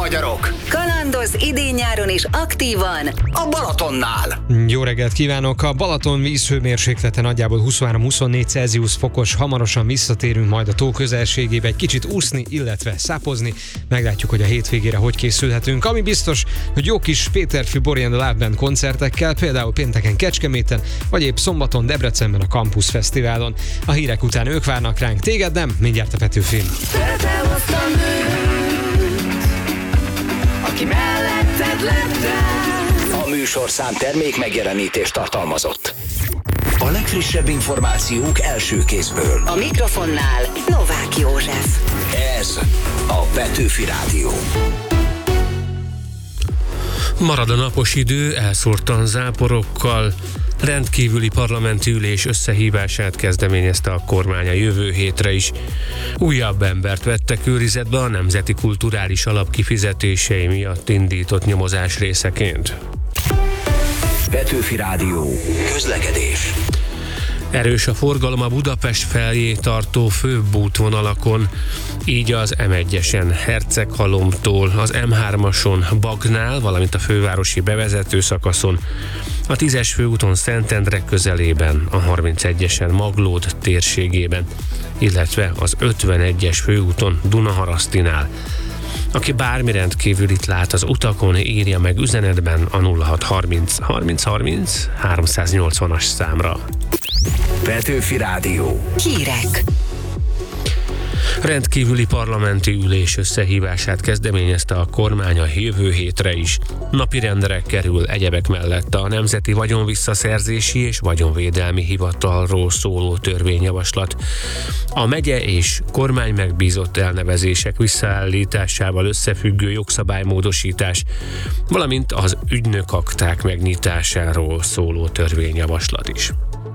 magyarok! Kalandoz idén-nyáron is aktívan A Balatonnál! Jó reggelt kívánok! A Balaton vízhőmérséklete nagyjából 23-24 Celsius fokos, hamarosan visszatérünk majd a tó közelségébe egy kicsit úszni, illetve szápozni. Meglátjuk, hogy a hétvégére hogy készülhetünk. Ami biztos, hogy jó kis Péterfi Bori and the Live Band koncertekkel, például pénteken Kecskeméten, vagy épp szombaton Debrecenben a Campus Fesztiválon. A hírek után ők várnak ránk, téged nem, mindjárt a Petőfin. Aki melletted lettem. A műsorszám termék megjelenítést tartalmazott. A legfrissebb információk első kézből. a mikrofonnál Novák József. Ez a Petőfi Rádió. Marad a napos idő, elszórtan záporokkal. Rendkívüli parlamenti ülés összehívását kezdeményezte a kormány a jövő hétre is. Újabb embert vettek őrizetbe a Nemzeti Kulturális Alap kifizetései miatt indított nyomozás részeként. Petőfi Rádió. Közlekedés. Erős a forgalom a Budapest felé tartó főbb útvonalakon, így az M1-esen Herceghalomtól, az M3-ason Bagnál, valamint a fővárosi bevezető szakaszon, a 10-es főúton Szentendre közelében, a 31-esen Maglód térségében, illetve az 51-es főúton Dunaharasztinál. Aki bármi rendkívülit lát az utakon, írja meg üzenetben a 0630 30 30 380-as számra. Petőfi Rádió. Hírek. Rendkívüli parlamenti ülés összehívását kezdeményezte a kormány a jövő hétre is. Napirendre kerül egyebek mellett a Nemzeti Vagyonvisszaszerzési és Vagyonvédelmi Hivatalról szóló törvényjavaslat. A megye és kormány megbízott elnevezések visszaállításával összefüggő jogszabálymódosítás, valamint az ügynökakták megnyitásáról szóló törvényjavaslat is.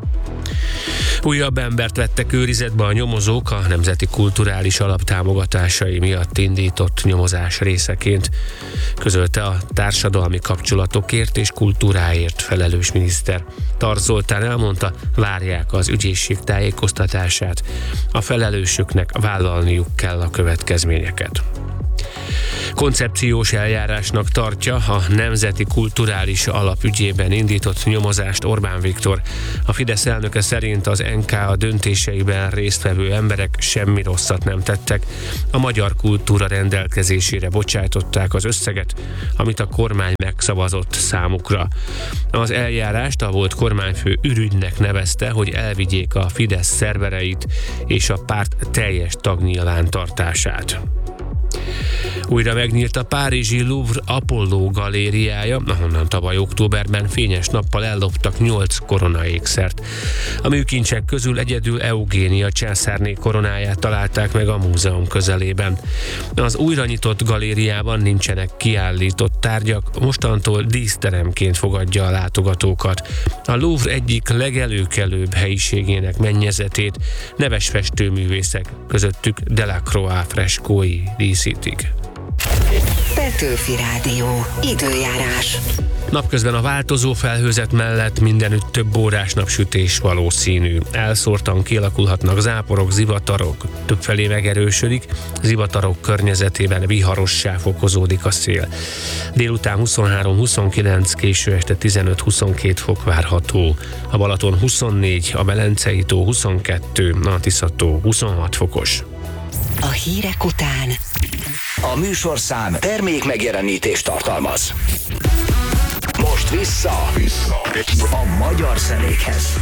Újabb embert vettek őrizetbe a nyomozók a Nemzeti Kulturális Alap támogatásai miatt indított nyomozás részeként, közölte a társadalmi kapcsolatokért és kultúráért felelős miniszter. Tarts Zoltán elmondta, várják az ügyészség tájékoztatását, a felelősöknek vállalniuk kell a következményeket. Koncepciós eljárásnak tartja a Nemzeti Kulturális Alap ügyében indított nyomozást Orbán Viktor. A Fidesz elnöke szerint az NK döntéseiben résztvevő emberek semmi rosszat nem tettek. A magyar kultúra rendelkezésére bocsájtották az összeget, amit a kormány megszavazott számukra. Az eljárást a volt kormányfő ürügynek nevezte, hogy elvigyék a Fidesz szervereit és a párt teljes tagnyilvántartását. Újra megnyílt a párizsi Louvre Apollo galériája, ahonnan tavaly októberben fényes nappal elloptak 8 koronaékszert. A műkincsek közül egyedül Eugénia császárné koronáját találták meg a múzeum közelében. Az újra nyitott galériában nincsenek kiállított tárgyak, mostantól díszteremként fogadja a látogatókat. A Louvre egyik legelőkelőbb helyiségének mennyezetét neves festőművészek, közöttük Delacroix freskói díszítik. Petőfi Rádió. Időjárás. Napközben a változó felhőzet mellett mindenütt több órás napsütés valószínű. Elszórtan kialakulhatnak záporok, zivatarok, többfelé megerősödik, zivatarok környezetében viharossá fokozódik a szél. Délután 23-29, késő este 15-22 fok várható. A Balaton 24, a Velencei tó 22, a Tisza-tó 26 fokos. A hírek után A műsorszám termék megjelenítést tartalmaz. Most vissza a magyar zenékhez.